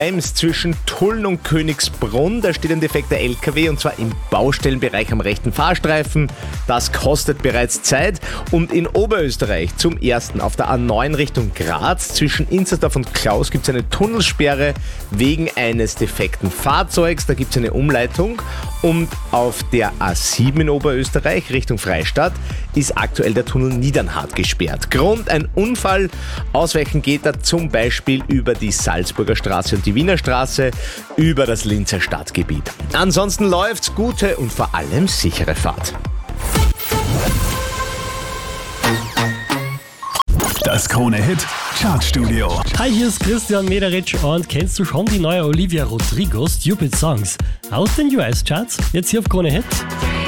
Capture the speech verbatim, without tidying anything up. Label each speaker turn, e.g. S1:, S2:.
S1: Zwischen Tulln und Königsbrunn, da steht ein defekter L K W und zwar im Baustellenbereich am rechten Fahrstreifen. Das kostet bereits Zeit. Und in Oberösterreich zum ersten auf der A neun Richtung Graz zwischen Inzersdorf und Klaus gibt es eine Tunnelsperre wegen eines defekten Fahrzeugs. Da gibt es eine Umleitung. Und auf der A sieben in Oberösterreich Richtung Freistadt ist aktuell der Tunnel Niedernhart gesperrt. Grund: ein Unfall. Ausweichen geht da zum Beispiel über die Salzburger Straße und die Wiener Straße, über das Linzer Stadtgebiet. Ansonsten läuft's, gute und vor allem sichere Fahrt.
S2: Das Krone-Hit Chartstudio.
S3: Hi, hier ist Christian Mederitsch und kennst du schon die neue Olivia Rodrigo Stupid Songs aus den U S-Charts? Jetzt hier auf Krone-Hit.